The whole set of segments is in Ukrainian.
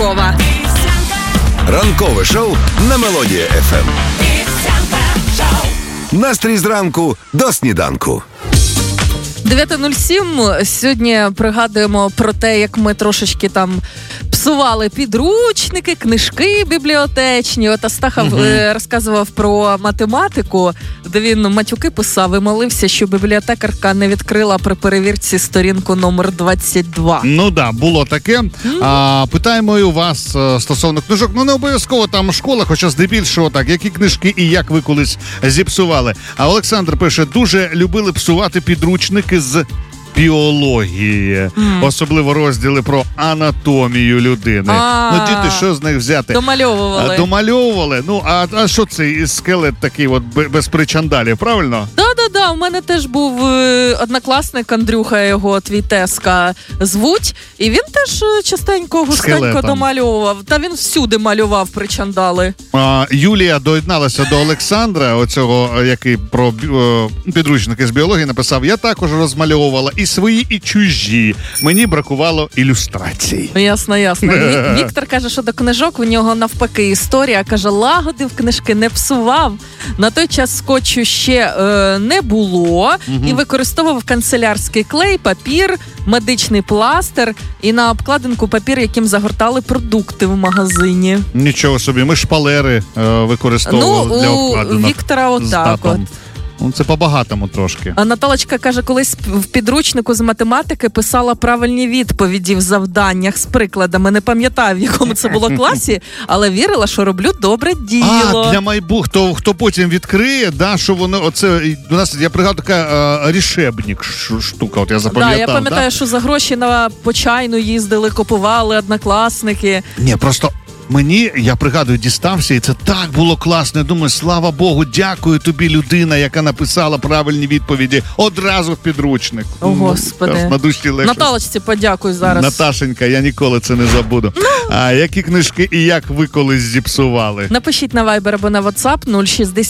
ранкова. Ранкове шоу на Мелодія ФМ. Настрій зранку до сніданку. 9:07. Сьогодні пригадуємо про те, як ми трошечки там псували підручники, книжки бібліотечні. От Астахов розказував про математику, де він матюки писав і молився, що бібліотекарка не відкрила при перевірці сторінку номер 22. Ну да, було таке. Питаємо і у вас стосовно книжок. Ну не обов'язково там школа, хоча здебільшого так, які книжки і як ви колись зіпсували. А Олександр пише, дуже любили псувати підручники з біології. Особливо розділи про анатомію людини. Ну, діти, що з них взяти? Домальовували. Ну, а що це скелет такий от без причандалів, правильно? Да, у мене теж був однокласник Андрюха, його твій тезка звуть, і він теж частенько, густенько домальовував. Та він всюди малював причандали. Юлія доєдналася до Олександра, оцього, який про підручники з біології написав. Я також розмальовувала і свої, і чужі. Мені бракувало ілюстрацій. Ясно. Віктор каже, що до книжок у нього навпаки історія. Каже, лагодив книжки, не псував. На той час скотчу ще не було. І використовував канцелярський клей, папір, медичний пластир і на обкладинку папір, яким загортали продукти в магазині. Нічого собі, ми шпалери використовували для обкладинок. У Віктора отак от. Ну, це по-багатому трошки. А Наталочка каже, колись в підручнику з математики писала правильні відповіді в завданнях з прикладами. Не пам'ятаю, в якому це було класі, але вірила, що роблю добре діло. Для майбутнього, хто потім відкриє, да, що воно, оце, у нас, я пригадую, така рішебник штука, от я запам'ятав. Я пам'ятаю, що за гроші на почайну їздили, купували однокласники. Ні, просто... Мені, я пригадую, дістався, і це так було класно. Я думаю, слава Богу, дякую тобі, людина, яка написала правильні відповіді одразу в підручник. О, Господи. На душі легше. Наталочці подякуй зараз. Наташенька, я ніколи це не забуду. А які книжки і як ви колись зіпсували? Напишіть на Viber або на WhatsApp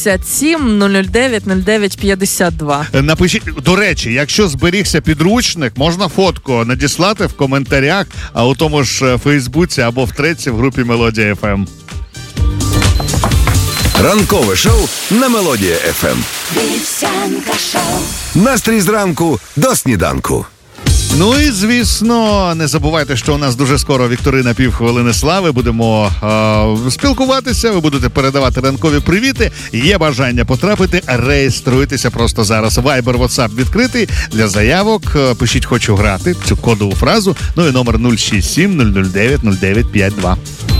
067 009 09 52. Напишіть, до речі, якщо зберігся підручник, можна фотку надіслати в коментарях, а у тому ж Фейсбуці або в треці в групі Мелодія ФМ. Ранкове шоу на Мелодія ФМ. Настрій зранку до сніданку. Ну і, звісно, не забувайте, що у нас дуже скоро вікторина півхвилини слави. Будемо спілкуватися, ви будете передавати ранкові привіти. Є бажання потрапити, реєструйтеся просто зараз. Viber, WhatsApp відкритий для заявок. Пишіть «Хочу грати», цю кодову фразу. Ну і номер 067 009 0952.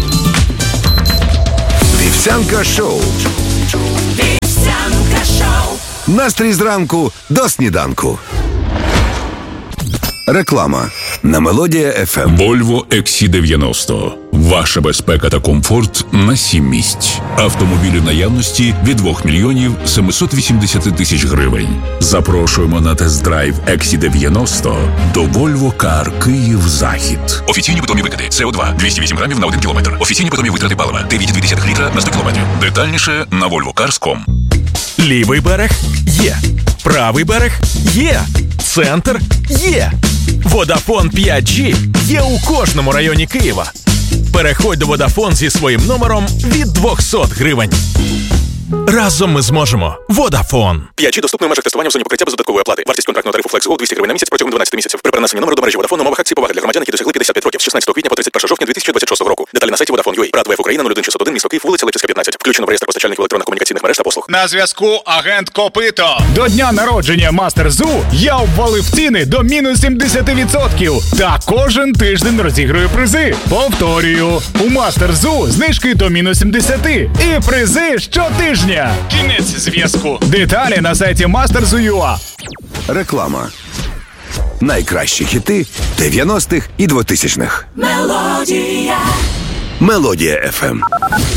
Вівсянка шоу. Настрій зранку до сніданку. Реклама на Мелодія ФМ. Volvo XC90. Ваша безпека та комфорт на 7 місць. Автомобілі в наявності від 2 мільйонів 780 тисяч гривень. Запрошуємо на тест-драйв XC90 до Volvo Car Київ-Захід. Офіційні питомі викиди. СО2 208 грамів на 1 кілометр. Офіційні питомі витрати палива 9,2 літра на 100 кілометрів. Детальніше на volvocars.com. Лівий берег є. Правий берег є. Центр є. Vodafone 5G є у кожному районі Києва. Переходь до Vodafone зі своїм номером від 200 гривень. Разом ми зможемо. Vodafone. 5G доступний в межах тестування в зоні покриття без додаткової оплати. Вартість контрактного тарифу FlexGo 200 гривень на місяць протягом 12 місяців. При перенесенні номеру до мережі Vodafone умовах акції поваги для громадян, які досягли 55 років з 16 квітня по 31 жовтня 2026 року. Деталі на сайті Vodafone.ua. Радвеф Україна 01601, місто Київ, вулиця Липська, 15. Включено в реєстр постачальників електронно-комунікаційних мереж та послуг. На зв'язку агент Копито. До дня народження Мастер Зу я обвалив ціни до мінус 70%. Та кожен тиждень розіграю призи. Повторюю, у Мастер Зу знижки до мінус 70. І призи щотижня. Кінець зв'язку. Деталі на сайті masterzu.ua. Реклама. Найкращі хіти 90-х і 2000-х. Мелодія ФМ.